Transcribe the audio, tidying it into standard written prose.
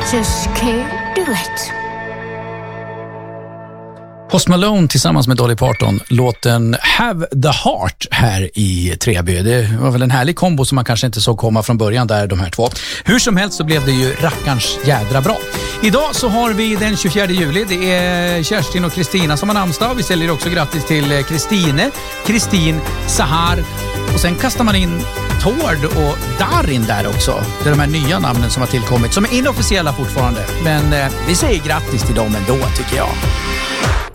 Just can't do it. Post Malone tillsammans med Dolly Parton, låten Have the Heart här i Treby. Det var väl en härlig kombo som man kanske inte såg komma från början där, de här två. Hur som helst så blev det ju rackarns jädra bra. Idag så har vi den 24 juli. Det är Kerstin och Kristina som har namnsdag. Vi säger också grattis till Kristin, Sahar. Och sen kastar man in Tord och Darin där också. Det är de här nya namnen som har tillkommit, som är inofficiella fortfarande. Men vi säger grattis till dem ändå, tycker jag.